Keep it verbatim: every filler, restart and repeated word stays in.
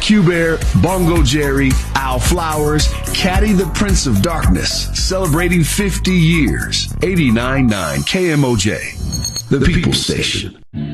Q-Bear, Bongo Jerry, Al Flowers, Caddy the Prince of Darkness, celebrating fifty years. eighty-nine point nine K M O J, the People Station.